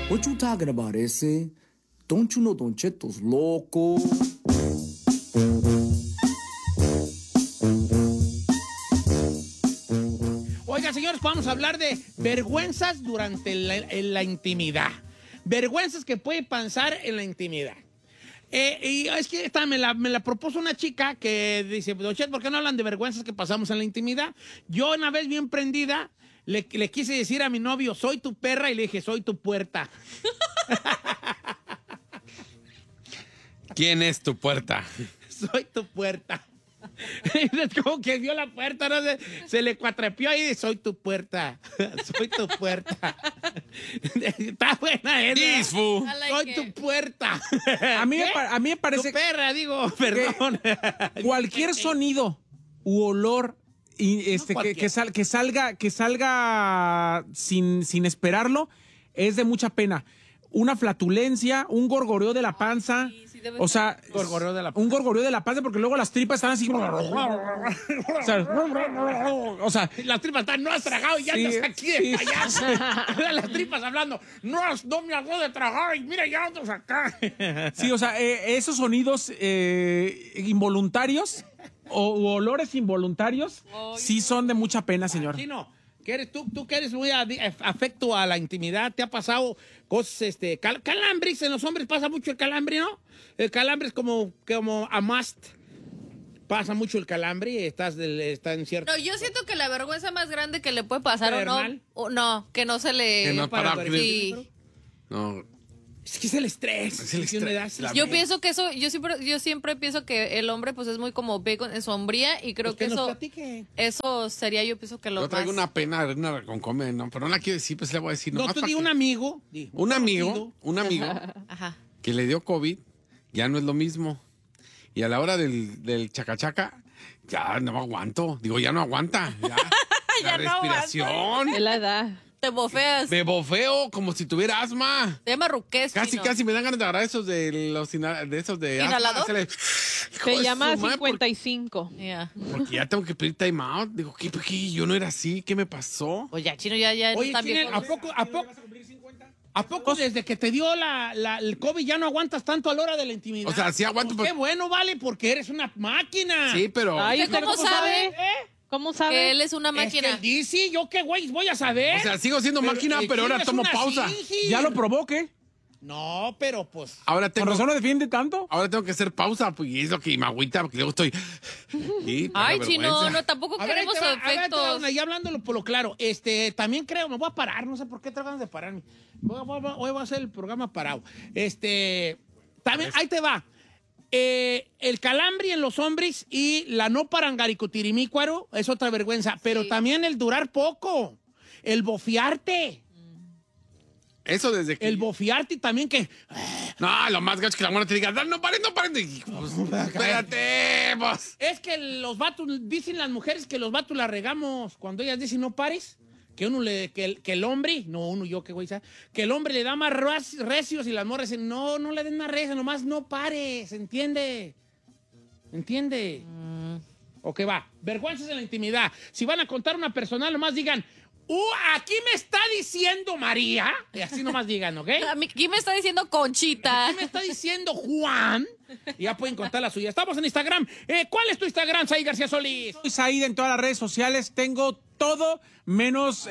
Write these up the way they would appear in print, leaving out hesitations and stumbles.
What you talking about, ese? Don't you know Don Cheto's loco? Oiga, señores, vamos a hablar de vergüenzas durante la intimidad. Vergüenzas que puede pasar en la intimidad. Y es que esta me la propuso una chica que dice, Don Chet, ¿por qué no hablan de vergüenzas que pasamos en la intimidad? Yo una vez bien prendida le quise decir a mi novio, soy tu perra, y le dije, soy tu puerta. ¿Quién es tu puerta? Soy tu puerta. Es como que vio la puerta, ¿no? Se le cuatrepió ahí y soy tu puerta. Soy tu puerta. Está buena esa. Disfu. Soy tu puerta. A mí me parece tu perra, digo, perdón. cualquier sonido u olor que salga sin esperarlo es de mucha pena. Una flatulencia, un gorgoreo de la panza. Sí, debe o sea, Gorgoreo de la un gorgoreo de la panza porque luego las tripas están así. o sea, las tripas están, no has tragado y ya Sí, andas aquí de sí. payaso. Las tripas hablando, no me hago de tragar y mira, ya andas acá. sí, o sea, esos sonidos involuntarios o olores involuntarios sí son de mucha pena, señor. Chino, tú que eres muy afecto a la intimidad, ¿te ha pasado cosas, calambres? En los hombres pasa mucho el calambre, ¿no? El calambre es como a must. Pasa mucho el calambre y está en cierto... No, yo siento que la vergüenza más grande que le puede pasar ¿Caer o no, mal? no, que no se le... Que no para- Sí. No. Es que es el estrés. Es el que uno estrés. da. Yo pienso que eso, yo siempre pienso que el hombre pues es muy como bacon en su hombría y creo Pues que nos eso, platique. eso sería, yo pienso que lo Yo traigo más... una pena, una reconcome, no, pero no la quiero decir, pues le voy a decir. No, nomás tú para di que- un amigo. un amigo Ajá. que le dio COVID, ya no es lo mismo. Y a la hora del chacachaca, ya no aguanto. Digo, ya no aguanta. Ya, Ya la no respiración. Es la edad. Te bofeas. Me bofeo como si tuviera asma. Se llama ruqués, Casi, chino. casi me dan ganas de agarrar esos de esos de asma, ¿Inhalador? hacerle- Hijo Se de llama su madre, 55. Yeah. porque ya tengo que pedir time out. Digo, ¿qué? Yo no era así. ¿Qué me pasó? Pues ya, chino, ya Oye, está Chino, bien. ¿A poco desde que te dio el COVID ya no aguantas tanto a la hora de la intimidad? O sea, sí aguanto, Pues pero- qué bueno, vale, porque eres una máquina. Sí, pero... Ay, ¿Usted ¿usted cómo sabe? ¿Cómo Que sabe? él es una Es que máquina. él dice, yo qué güey voy a saber. O sea, sigo siendo máquina, pero ahora ¿quién es tomo una pausa. Sinji? ¿Ya lo provoque? No, pero pues... Ahora ¿Con tengo... razón lo defiende tanto? Ahora tengo que hacer pausa, pues, y es lo que me agüita, porque luego estoy... Sí, Ay, me da chino, vergüenza. no, tampoco A ver, ahí queremos te va, a ver, ahí te va efectos. una, y hablándolo por lo claro, también creo, me voy a parar, no sé por qué tengo ganas de pararme. Hoy voy a hacer el programa parado. También, ahí te va. El calambre en los hombres y la no parangaricutirimícuaro es otra vergüenza, pero Sí. también el durar poco, el bofiarte. Eso desde que... El bofiarte también que... No, lo más gacho es que la mujer te diga, no paren. Y, pues, espérate, pues. Es que los vatos, dicen las mujeres que los vatos la regamos. Cuando ellas dicen no pares, que el hombre, no uno, yo qué güey, ¿sabes? Que el hombre le da más recios y las morras dicen, no le den más recios, nomás no pares, ¿entiende? Ok, va. Vergüenzas en la intimidad. Si van a contar una personal, nomás digan, aquí me está diciendo María. Y así nomás digan, ¿ok? A mí, ¿quién me está diciendo Conchita? ¿Qué me está diciendo Juan? Y ya pueden contar la suya. Estamos en Instagram. ¿Cuál es tu Instagram, Saí García Solís? Soy Said en todas las redes sociales. Tengo todo menos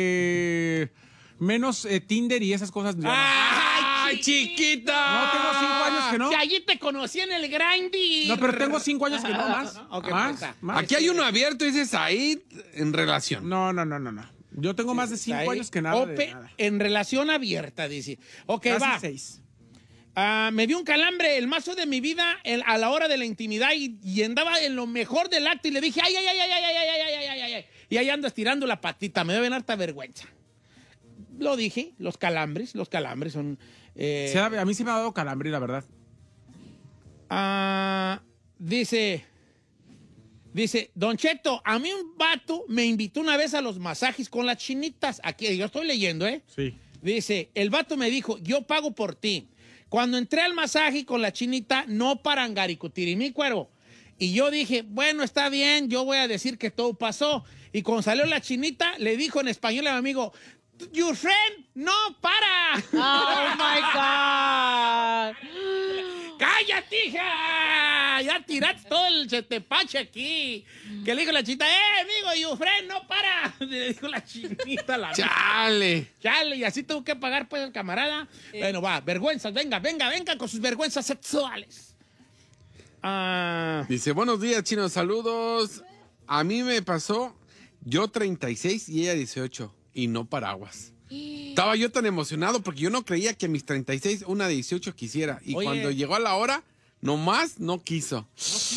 Tinder y esas cosas. ¡Ay, chiquita! No, tengo 5 años que no. Que allí te conocí en el Grindr. No, pero tengo 5 años que no, más. Ok, más, pues está. más. Aquí hay uno abierto y dice Said en relación. No. Yo tengo más de 5 Said años que nada. Ope, De nada. en relación abierta, dice. Ok, Casi va. 6. Me dio un calambre el mazo de mi vida a la hora de la intimidad y andaba en lo mejor del acto y le dije, ay. Y ahí ando estirando la patita, me deben harta vergüenza. Lo dije, los calambres son... A mí sí me ha dado calambre, la verdad. Dice, Don Cheto, a mí un vato me invitó una vez a los masajes con las chinitas. Aquí, yo estoy leyendo, ¿eh? Sí. Dice, el vato me dijo, yo pago por ti. Cuando entré al masaje con la chinita, no parangaricutirimícuaro. Y yo dije, bueno, está bien, yo voy a decir que todo pasó. Y cuando salió la chinita, le dijo en español a mi amigo, Your friend no para. Oh my God. ¡Cállate, hija! Ya tiraste todo el chetepache aquí. Que le dijo la chinita, amigo, your friend no para. Le dijo la chinita a la ¡Chale! Chale, y así tuvo que pagar pues el camarada. Bueno, va, vergüenzas, venga con sus vergüenzas sexuales. Dice, buenos días, chinos, saludos. A mí me pasó, yo 36 y ella 18, y no paraguas. Estaba yo tan emocionado porque yo no creía que a mis 36 una de 18 quisiera. Y Oye. cuando llegó a la hora, nomás no quiso.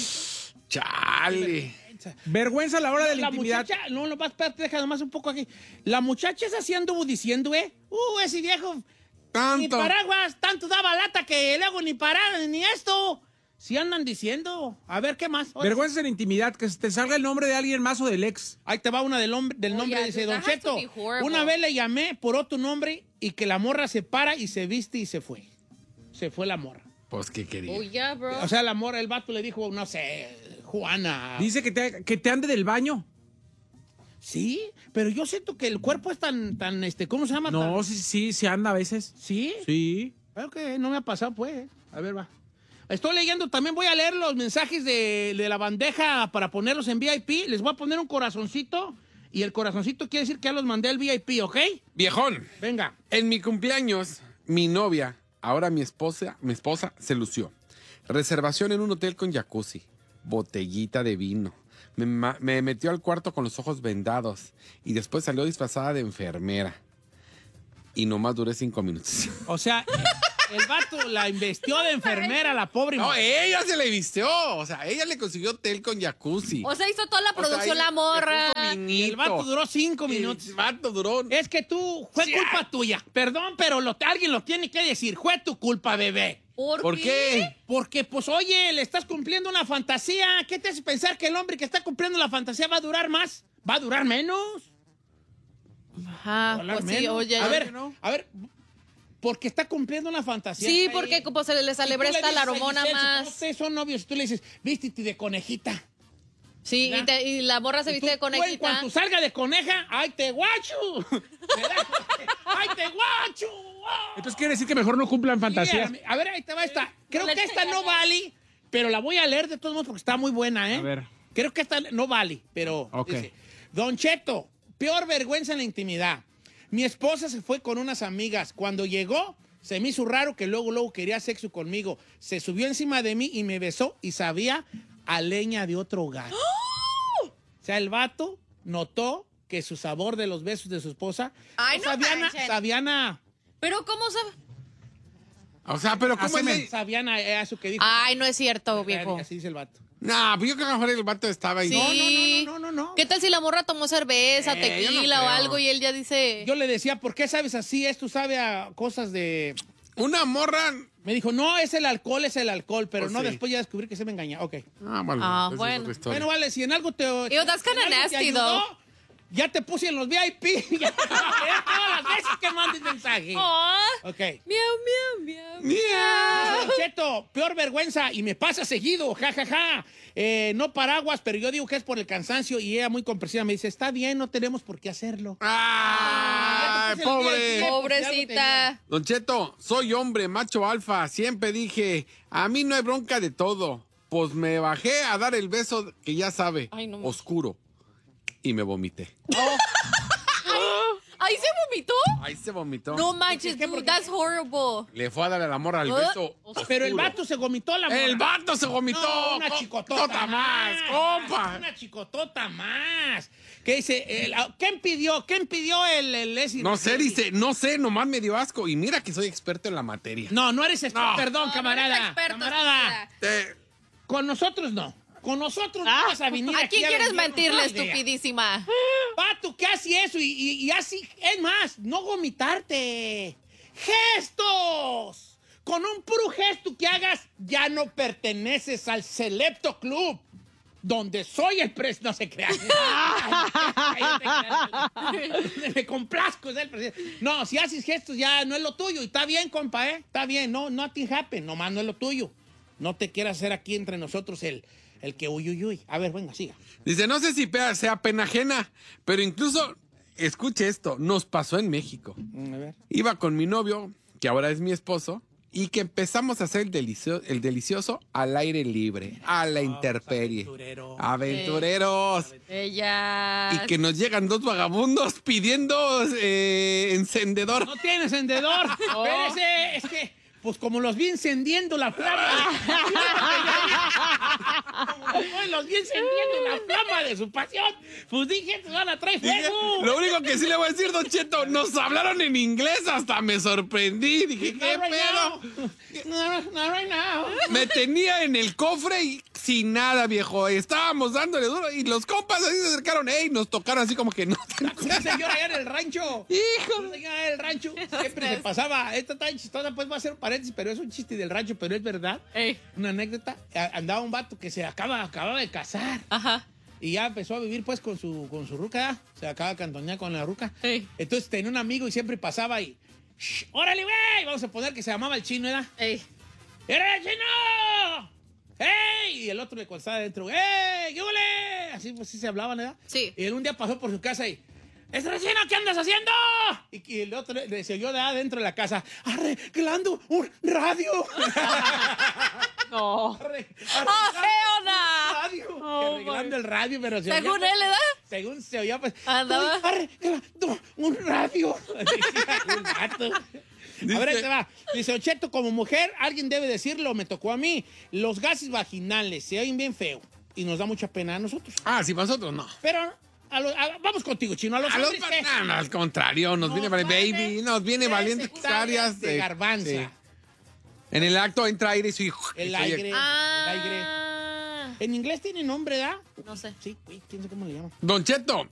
Chale. Vergüenza a la hora de la La intimidad. muchacha, no, espérate, deja nomás un poco aquí. La muchacha esa sí anduvo diciendo, ese viejo, ni Tanto. paraguas, tanto daba lata que luego ni parada, ni esto. Sí andan diciendo. A ver, ¿qué más? Ahora, Vergüenza en la intimidad, que se te salga el nombre de alguien más o del ex. ahí te va una del nombre, yeah, dice dude, Don that has to Cheto. be horrible. Una vez le llamé por otro nombre y que la morra se para y se viste y se fue. Se fue la morra. Pues, ¿qué quería? Oh, yeah, bro. O sea, la morra, el vato le dijo, no sé, Juana. Dice que te ande del baño. Sí, pero yo siento que el cuerpo es tan, ¿cómo se llama? No, Tan- sí anda a veces. ¿Sí? Sí. Creo que no me ha pasado, pues. A ver, va. Estoy leyendo, también voy a leer los mensajes de la bandeja para ponerlos en VIP. Les voy a poner un corazoncito y el corazoncito quiere decir que ya los mandé al VIP, ¿ok? Viejón, Venga. en mi cumpleaños, mi novia, ahora mi esposa, se lució. Reservación en un hotel con jacuzzi, botellita de vino. Me metió al cuarto con los ojos vendados y después salió disfrazada de enfermera. Y nomás duré 5 minutos. O sea, el vato la investió de enfermera, la pobre No, mujer. ella se le vistió. O sea, ella le consiguió hotel con jacuzzi. O sea, hizo toda la O sea, producción ella la morra. le puso Y vinito. el vato duró 5 minutos. El vato duró. Es que tú, fue culpa tuya. Perdón, pero alguien lo tiene que decir. Fue tu culpa, bebé. ¿Por qué? Porque, pues, oye, le estás cumpliendo una fantasía. ¿Qué te hace pensar que el hombre que está cumpliendo la fantasía va a durar más? ¿Va a durar menos? Ajá, ¿Va a durar pues sí, menos? oye. A ver, porque está cumpliendo una fantasía. Sí, Está porque ahí. como se le Y tú le celebresta la dices a hormona Giselle, más. supongamos ustedes son novios, tú le dices, vístete de conejita. Sí, ¿verdad? y la morra se Y viste tú, de tú, en conejita. cuanto salga de coneja, ¡ay, te guacho! ¿Verdad? ¡Ay, te guacho! Entonces quiere decir que mejor no cumplan fantasías. A ver, ahí te va esta. Creo No le que esta eches no ganas. vale, pero la voy a leer de todos modos porque está muy buena, ¿eh? A ver. Creo que esta no vale, pero Ok. dice, Don Cheto, peor vergüenza en la intimidad. Mi esposa se fue con unas amigas. Cuando llegó, se me hizo raro que luego quería sexo conmigo. Se subió encima de mí y me besó y sabía a leña de otro gato. O sea, el vato notó que su sabor de los besos de su esposa Ay, no manches. sabían a Pero ¿cómo sabe? O sea, pero ¿cómo Haceme. es? sabían a eso que dijo. Ay, no es cierto, viejo. Así dice el vato. No, pues yo creo que a lo mejor el vato estaba ahí. Sí. No. ¿Qué tal si la morra tomó cerveza, yo no tequila o creo. algo y él ya dice... Yo le decía, ¿por qué sabes así? Esto sabe a cosas de... Una morra. Me dijo, no, es el alcohol, pero Pues no, sí. después ya descubrí que se me engaña. Ok. Ah, bueno. Ah, esa es bueno. otra historia. Bueno, vale, si en algo te... Ew, that's si en kinda algo te nasty, ayudó, though. ya te puse en los VIP. Ya te voy a leer todas las veces que mandes mensaje. ¡Oh! Ok. Miau, miau, miau. Don Cheto, peor vergüenza y me pasa seguido, jajaja. No paraguas, pero yo digo que es por el cansancio y ella muy comprensiva me dice, está bien, no tenemos por qué hacerlo. ¡Ay, Ya te puse los pobre! VIP, Pobrecita. Don Cheto, soy hombre, macho alfa. Siempre dije, a mí no hay bronca de todo. Pues me bajé a dar el beso que ya sabe, Ay, no. oscuro. Y me vomité. ¿Ahí se vomitó? Ahí se vomitó. No manches, ¿Por qué? dude, that's horrible. Le fue a dar el amor al beso. Pero el oscuro. vato se vomitó la morra. El vato se vomitó. No, una chicotota más, compa. Una chicotota más. ¿Qué dice? ¿Quién pidió el ese? No sé, dice, no sé, nomás me dio asco. Y mira que soy experto en la materia. No eres experto. No. Perdón, No, camarada. no eres experto, camarada. estúpida. Con nosotros no. Con nosotros no vas a venir ¿A aquí quién quieres vendernos mentirle, una idea. estupidísima? Vato, ¿qué hace eso? Y así, es más, no vomitarte. ¡Gestos! Con un puro gesto que hagas, ya no perteneces al selecto club, donde soy el presidente. No se crea. Me complazco, es el presidente. No, si haces gestos, ya no es lo tuyo. Y está bien, compa, ¿eh? Está bien, no, nothing happen, nomás no es lo tuyo. No te quieras hacer aquí entre nosotros el que uy. A ver, venga, siga. Dice, no sé si sea pena ajena, pero incluso escuche esto, nos pasó en México. A ver. Iba con mi novio, que ahora es mi esposo, y que empezamos a hacer el delicioso al aire libre, a la intemperie. Aventureros. Ella. Y que nos llegan 2 vagabundos pidiendo encendedor. No tiene encendedor. Espérese, es que, pues como los vi encendiendo la flama. Como los vi encendiendo la flama de su pasión. Pues dije, se van a traer fuego. Lo único que sí le voy a decir, Don Cheto, nos hablaron en inglés, hasta me sorprendí. Dije, ¿qué pedo? No, right now. Me tenía en el cofre y sin nada, viejo. Estábamos dándole duro y los compas así se acercaron. Ey, nos tocaron así como que no. Una señora allá en el rancho. Hijo. Una señora allá en el rancho. Siempre se pasaba. Esta está chistosa, pues va a ser un paréntesis, pero es un chiste del rancho, pero es verdad. Ey. Una anécdota. Andaba un vato que se acaba de casar. Ajá. Y ya empezó a vivir pues con su ruca, ¿eh? Se acaba de cantonear con la ruca. Ey. Entonces tenía un amigo y siempre pasaba y... "Shh, ¡órale, güey! Vamos a poner que se llamaba el chino, ¿verdad? Ey. ¡Era el chino! ¡Ey! Y el otro le contestaba adentro, ¡ey! ¿Qué huele? Así pues sí se hablaban, ¿verdad? Sí. Y él un día pasó por su casa y... ¡Este chino, qué andas haciendo! Y el otro le siguió de adentro de la casa, arreglando un radio. No. ¡Oh, Arreglando Feona! radio. Oh, Arreglando el radio, pero se Según oía, él, ¿verdad? según se oía, pues... Andaba. Arreglando un radio. Decía un gato. A ver, ahí te va. Dice, Ocheto, como mujer, alguien debe decirlo, me tocó a mí. Los gases vaginales se oyen bien feo y nos da mucha pena a nosotros. Ah, sí, nosotros no. Pero vamos contigo, chino. A los A los hombres, ¿qué? no, al contrario, nos viene baby, nos viene valientes áreas de garbanza. sí. En el acto entra aire y su hijo. El aire. Ah. El aire. En inglés tiene nombre, ¿da? No sé. Sí, güey, quién sabe cómo le llaman. Don Cheto,